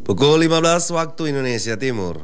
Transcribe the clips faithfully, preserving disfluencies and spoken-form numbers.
Pukul lima belas waktu Indonesia Timur.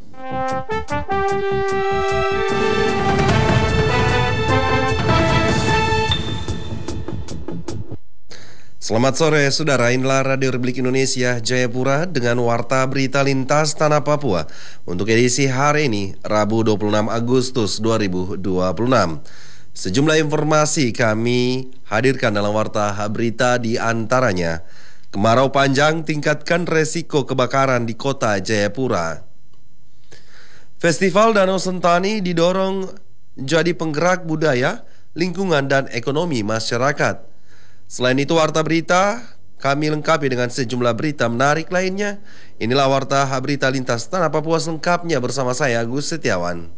Selamat sore, saudara. Inilah Radio Republik Indonesia Jayapura dengan warta berita lintas tanah Papua untuk edisi hari ini, Rabu dua puluh enam Agustus dua ribu dua puluh enam. Sejumlah informasi kami hadirkan dalam warta berita, di antaranya: kemarau panjang tingkatkan resiko kebakaran di kota Jayapura. Festival Danau Sentani didorong jadi penggerak budaya, lingkungan, dan ekonomi masyarakat. Selain itu, warta berita kami lengkapi dengan sejumlah berita menarik lainnya. Inilah warta berita lintas tanah Papua selengkapnya bersama saya, Agus Setiawan.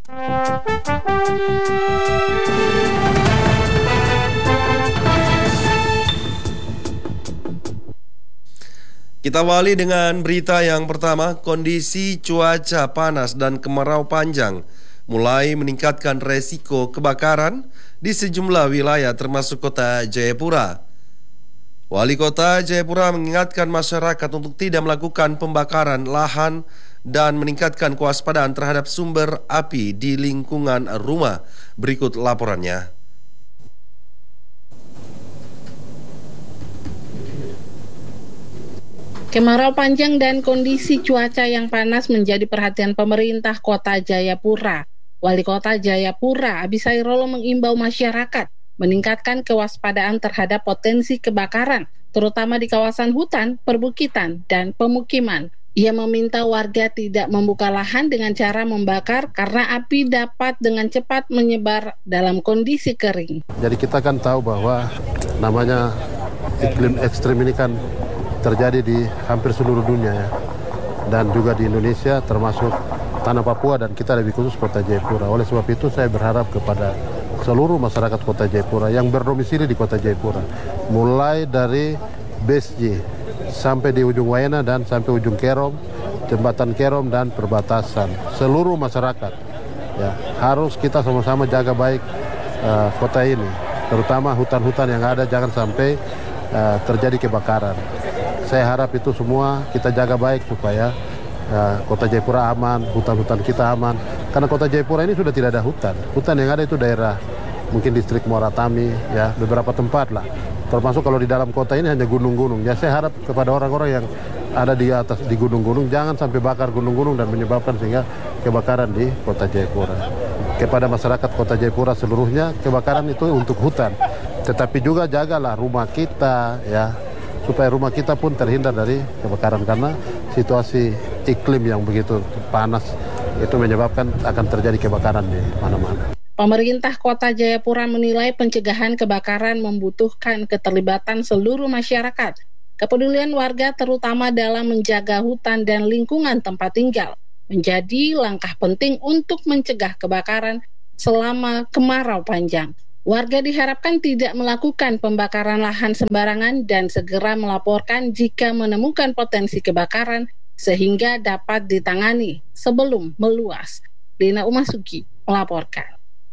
Kita awali dengan berita yang pertama. Kondisi cuaca panas dan kemarau panjang mulai meningkatkan resiko kebakaran di sejumlah wilayah termasuk kota Jayapura. Wali Kota Jayapura mengingatkan masyarakat untuk tidak melakukan pembakaran lahan dan meningkatkan kewaspadaan terhadap sumber api di lingkungan rumah. Berikut laporannya. Kemarau panjang dan kondisi cuaca yang panas menjadi perhatian pemerintah Kota Jayapura. Wali Kota Jayapura, Abisairolo, mengimbau masyarakat meningkatkan kewaspadaan terhadap potensi kebakaran, terutama di kawasan hutan, perbukitan, dan pemukiman. Ia meminta warga tidak membuka lahan dengan cara membakar karena api dapat dengan cepat menyebar dalam kondisi kering. Jadi kita kan tahu bahwa namanya iklim ekstrim ini kan terjadi di hampir seluruh dunia ya, dan juga di Indonesia termasuk tanah Papua dan kita lebih khusus Kota Jayapura. Oleh sebab itu saya berharap kepada seluruh masyarakat Kota Jayapura yang berdomisili di Kota Jayapura, mulai dari B S J sampai di ujung Waena dan sampai ujung Kerom, jembatan Kerom dan perbatasan, seluruh masyarakat ya harus kita sama-sama jaga baik uh, kota ini, terutama hutan-hutan yang ada, jangan sampai uh, terjadi kebakaran. Saya harap itu semua kita jaga baik supaya uh, Kota Jayapura aman, hutan-hutan kita aman. Karena Kota Jayapura ini sudah tidak ada hutan. Hutan yang ada itu daerah mungkin distrik Moratami, ya beberapa tempat lah. Termasuk kalau di dalam kota ini hanya gunung-gunung. Ya saya harap kepada orang-orang yang ada di atas di gunung-gunung jangan sampai bakar gunung-gunung dan menyebabkan sehingga kebakaran di Kota Jayapura. Kepada masyarakat Kota Jayapura seluruhnya, kebakaran itu untuk hutan. Tetapi juga jagalah rumah kita ya, supaya rumah kita pun terhindar dari kebakaran, karena situasi iklim yang begitu panas itu menyebabkan akan terjadi kebakaran di mana-mana. Pemerintah Kota Jayapura menilai pencegahan kebakaran membutuhkan keterlibatan seluruh masyarakat, kepedulian warga terutama dalam menjaga hutan dan lingkungan tempat tinggal menjadi langkah penting untuk mencegah kebakaran selama kemarau panjang. Warga diharapkan tidak melakukan pembakaran lahan sembarangan dan segera melaporkan jika menemukan potensi kebakaran sehingga dapat ditangani sebelum meluas. Lina Umasuki melaporkan.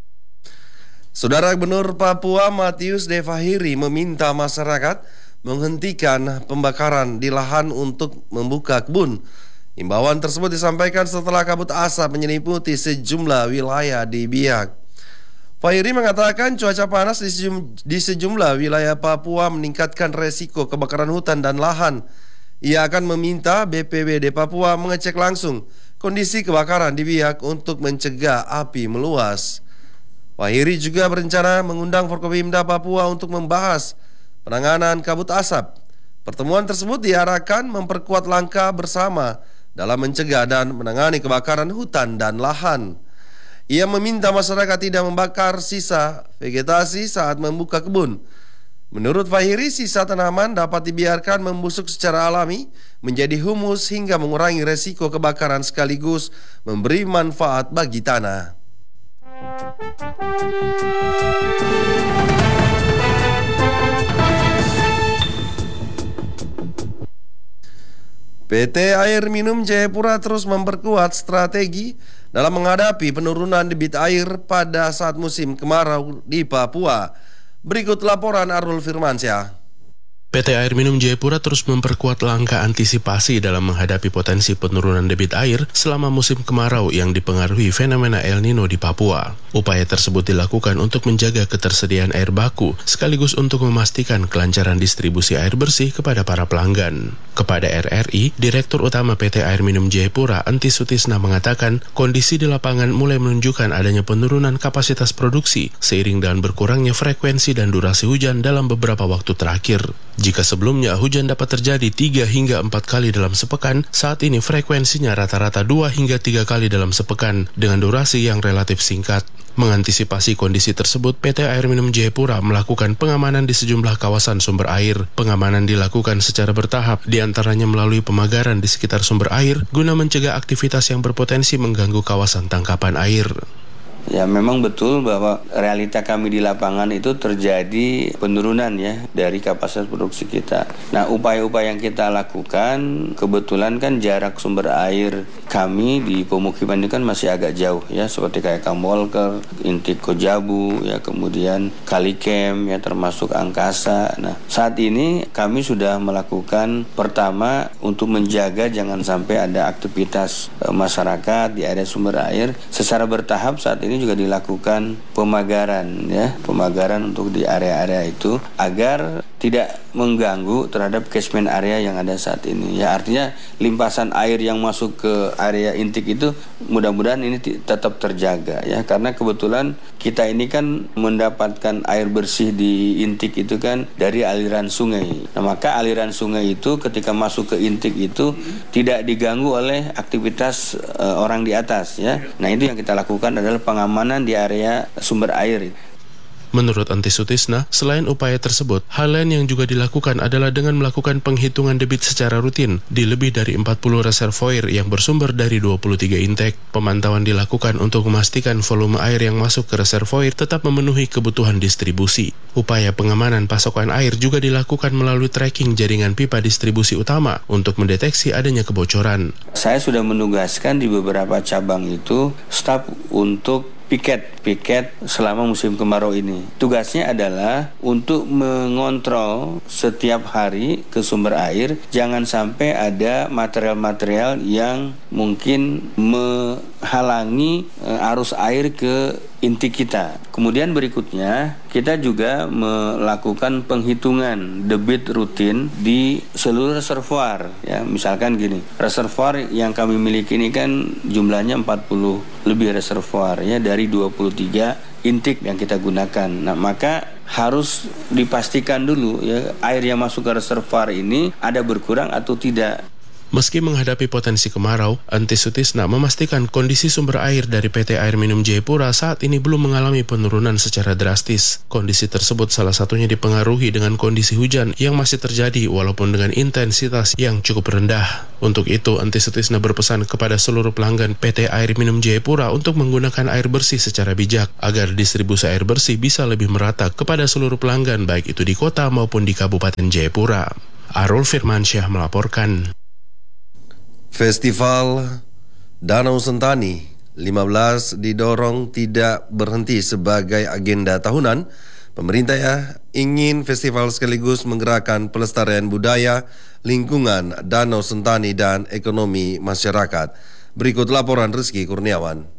Saudara Gubernur Papua Matius De Fahiri meminta masyarakat menghentikan pembakaran di lahan untuk membuka kebun. Imbauan tersebut disampaikan setelah kabut asap menyelimuti sejumlah wilayah di Biak. Fahiri mengatakan cuaca panas di, sejum, di sejumlah wilayah Papua meningkatkan resiko kebakaran hutan dan lahan. Ia akan meminta B P B D Papua mengecek langsung kondisi kebakaran di Biak untuk mencegah api meluas. Fahiri juga berencana mengundang Forkopimda Papua untuk membahas penanganan kabut asap. Pertemuan tersebut diarahkan memperkuat langkah bersama dalam mencegah dan menangani kebakaran hutan dan lahan. Ia meminta masyarakat tidak membakar sisa vegetasi saat membuka kebun. Menurut Fahiri, sisa tanaman dapat dibiarkan membusuk secara alami menjadi humus hingga mengurangi resiko kebakaran sekaligus memberi manfaat bagi tanah. P T Air Minum Jayapura terus memperkuat strategi dalam menghadapi penurunan debit air pada saat musim kemarau di Papua. Berikut laporan Arul Firmansyah. P T Air Minum Jayapura terus memperkuat langkah antisipasi dalam menghadapi potensi penurunan debit air selama musim kemarau yang dipengaruhi fenomena El Nino di Papua. Upaya tersebut dilakukan untuk menjaga ketersediaan air baku, sekaligus untuk memastikan kelancaran distribusi air bersih kepada para pelanggan. Kepada R R I, Direktur Utama P T Air Minum Jayapura, Enti Sutisna mengatakan, kondisi di lapangan mulai menunjukkan adanya penurunan kapasitas produksi seiring dengan berkurangnya frekuensi dan durasi hujan dalam beberapa waktu terakhir. Jika sebelumnya hujan dapat terjadi tiga hingga empat kali dalam sepekan, saat ini frekuensinya rata-rata dua hingga tiga kali dalam sepekan dengan durasi yang relatif singkat. Mengantisipasi kondisi tersebut, P T Air Minum Jayapura melakukan pengamanan di sejumlah kawasan sumber air. Pengamanan dilakukan secara bertahap, diantaranya melalui pemagaran di sekitar sumber air guna mencegah aktivitas yang berpotensi mengganggu kawasan tangkapan air. Ya, memang betul bahwa realita kami di lapangan itu terjadi penurunan ya dari kapasitas produksi kita. Nah, upaya-upaya yang kita lakukan, kebetulan kan jarak sumber air kami di pemukiman itu kan masih agak jauh ya, seperti kayak Kambolker, Intik Kojabu, ya kemudian Kalikem, ya termasuk Angkasa. Nah, saat ini kami sudah melakukan pertama untuk menjaga jangan sampai ada aktivitas e, masyarakat di area sumber air. Secara bertahap saat ini juga dilakukan pemagaran ya, pemagaran untuk di area-area itu agar tidak mengganggu terhadap catchment area yang ada saat ini. Ya, artinya limpasan air yang masuk ke area intik itu mudah-mudahan ini t- tetap terjaga ya, karena kebetulan kita ini kan mendapatkan air bersih di intik itu kan dari aliran sungai. Nah, maka aliran sungai itu ketika masuk ke intik itu tidak diganggu oleh aktivitas uh, orang di atas ya. Nah, itu yang kita lakukan adalah pengamanan di area sumber air. Menurut Enti Sutisna, selain upaya tersebut, hal lain yang juga dilakukan adalah dengan melakukan penghitungan debit secara rutin di lebih dari empat puluh reservoir yang bersumber dari dua puluh tiga intek. Pemantauan dilakukan untuk memastikan volume air yang masuk ke reservoir tetap memenuhi kebutuhan distribusi. Upaya pengamanan pasokan air juga dilakukan melalui tracking jaringan pipa distribusi utama untuk mendeteksi adanya kebocoran. Saya sudah menugaskan di beberapa cabang itu staf untuk piket piket selama musim kemarau ini. Tugasnya adalah untuk mengontrol setiap hari ke sumber air, jangan sampai ada material-material yang mungkin menghalangi uh, arus air ke inti kita. Kemudian berikutnya kita juga melakukan penghitungan debit rutin di seluruh reservoir ya. Misalkan gini, reservoir yang kami miliki ini kan jumlahnya empat puluh lebih reservoir ya dari dua puluh tiga intik yang kita gunakan. Nah, maka harus dipastikan dulu ya air yang masuk ke reservoir ini ada berkurang atau tidak. Meski menghadapi potensi kemarau, Enti Sutisna memastikan kondisi sumber air dari P T Air Minum Jayapura saat ini belum mengalami penurunan secara drastis. Kondisi tersebut salah satunya dipengaruhi dengan kondisi hujan yang masih terjadi walaupun dengan intensitas yang cukup rendah. Untuk itu, Enti Sutisna berpesan kepada seluruh pelanggan P T Air Minum Jayapura untuk menggunakan air bersih secara bijak agar distribusi air bersih bisa lebih merata kepada seluruh pelanggan baik itu di kota maupun di Kabupaten Jayapura. Arul Firmansyah melaporkan. Festival Danau Sentani lima belas didorong tidak berhenti sebagai agenda tahunan. Pemerintah ya ingin festival sekaligus menggerakkan pelestarian budaya, lingkungan, Danau Sentani dan ekonomi masyarakat. Berikut laporan Rizky Kurniawan.